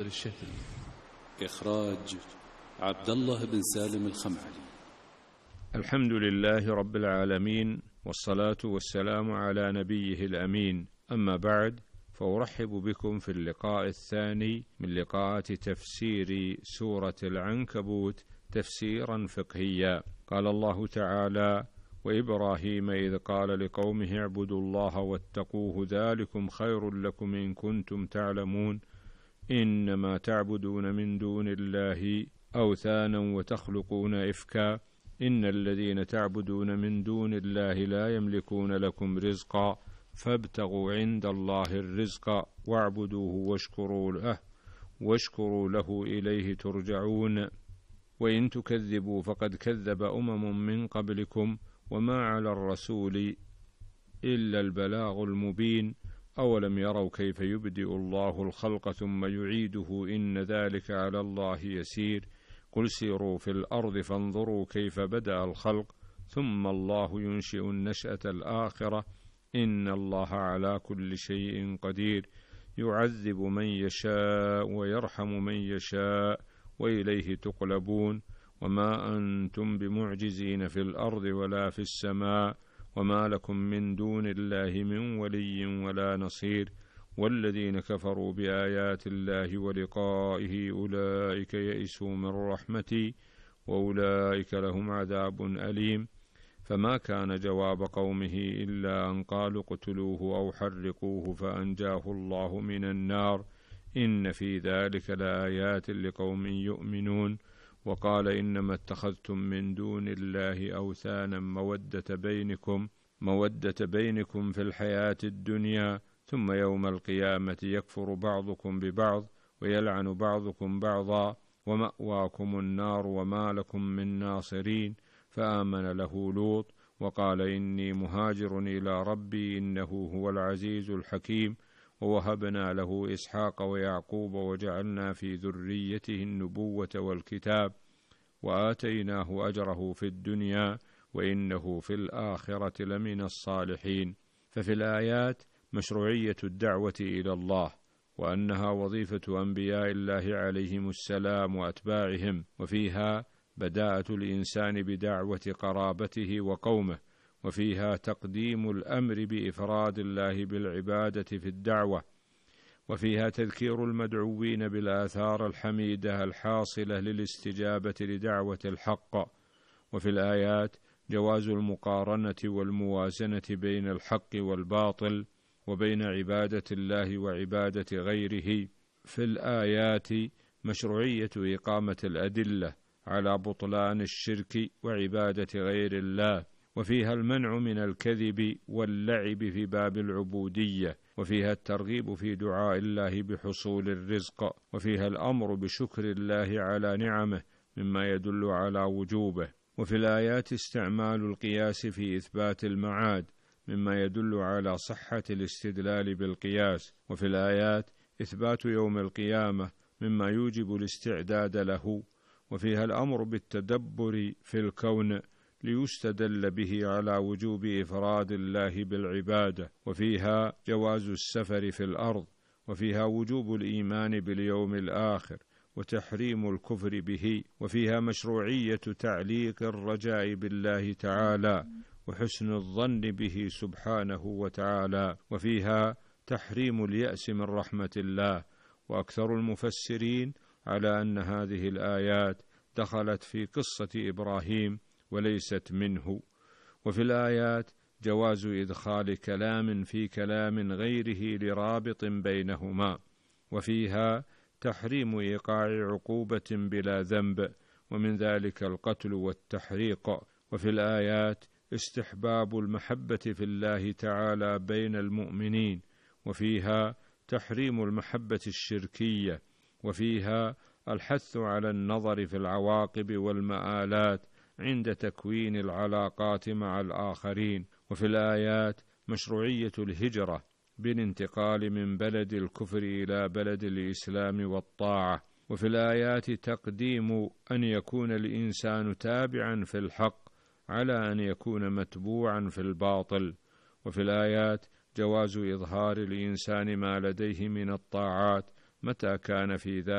الشتري. إخراج عبد الله بن سالم الخمعلي. الحمد لله رب العالمين، والصلاة والسلام على نبيه الأمين. أما بعد، فأرحب بكم في اللقاء الثاني من لقاءات تفسير سورة العنكبوت تفسيرا فقهيا. قال الله تعالى: وإبراهيم إذ قال لقومه اعبدوا الله واتقوه ذلكم خير لكم إن كنتم تعلمون إنما تعبدون من دون الله أوثانا وتخلقون إفكا إن الذين تعبدون من دون الله لا يملكون لكم رزقا فابتغوا عند الله الرزق واعبدوه واشكروا له إليه ترجعون. وإن تكذبوا فقد كذب من قبلكم وما على الرسول إلا البلاغ المبين. أولم يروا كيف يبدئ الله الخلق ثم يعيده إن ذلك على الله يسير. قل سيروا في الأرض فانظروا كيف بدأ الخلق ثم الله ينشئ النشأة الآخرة إن الله على كل شيء قدير. يعذب من يشاء ويرحم من يشاء وإليه تقلبون. وما أنتم بمعجزين في الأرض ولا في السماء وما لكم من دون الله من ولي ولا نصير. والذين كفروا بآيات الله ولقائه أولئك يئسوا من رحمتي وأولئك لهم عذاب أليم. فما كان جواب قومه إلا أن قالوا اقتلوه أو حرقوه فأنجاه الله من النار إن في ذلك لآيات لقوم يؤمنون. وقال إنما اتخذتم من دون الله أوثانا مودة بينكم في الحياة الدنيا ثم يوم القيامة يكفر بعضكم ببعض ويلعن بعضكم بعضا ومأواكم النار وما لكم من ناصرين. فآمن له لوط وقال إني مهاجر إلى ربي إنه هو العزيز الحكيم. ووهبنا له إسحاق ويعقوب وجعلنا في ذريته النبوة والكتاب وآتيناه أجره في الدنيا وإنه في الآخرة لمن الصالحين. ففي الآيات مشروعية الدعوة إلى الله وأنها وظيفة أنبياء الله عليهم السلام وأتباعهم، وفيها بداءة الإنسان بدعوة قرابته وقومه، وفيها تقديم الأمر بإفراد الله بالعبادة في الدعوة، وفيها تذكير المدعوين بالآثار الحميدة الحاصلة للاستجابة لدعوة الحق. وفي الآيات جواز المقارنة والموازنة بين الحق والباطل وبين عبادة الله وعبادة غيره. في الآيات مشروعية إقامة الأدلة على بطلان الشرك وعبادة غير الله، وفيها المنع من الكذب واللعب في باب العبودية، وفيها الترغيب في دعاء الله بحصول الرزق، وفيها الأمر بشكر الله على نعمه مما يدل على وجوبه. وفي الآيات استعمال القياس في إثبات المعاد مما يدل على صحة الاستدلال بالقياس. وفي الآيات إثبات يوم القيامة مما يوجب الاستعداد له. وفيها الأمر بالتدبر في الكون ليستدل به على وجوب إفراد الله بالعبادة. وفيها جواز السفر في الأرض، وفيها وجوب الإيمان باليوم الآخر وتحريم الكفر به. وفيها مشروعية تعليق الرجاء بالله تعالى وحسن الظن به سبحانه وتعالى. وفيها تحريم اليأس من رحمة الله. وأكثر المفسرين على أن هذه الآيات دخلت في قصة إبراهيم وليست منه. وفي الآيات جواز إدخال كلام في كلام غيره لرابط بينهما. وفيها تحريم إيقاع عقوبة بلا ذنب، ومن ذلك القتل والتحريق. وفي الآيات استحباب المحبة في الله تعالى بين المؤمنين، وفيها تحريم المحبة الشركية. وفيها الحث على النظر في العواقب والمآلات عند تكوين العلاقات مع الآخرين. وفي الآيات مشروعية الهجرة بالانتقال من بلد الكفر إلى بلد الإسلام والطاعة. وفي الآيات تقديم أن يكون الإنسان تابعا في الحق على أن يكون متبوعا في الباطل. وفي الآيات جواز إظهار الإنسان ما لديه من الطاعات متى كان في ذلك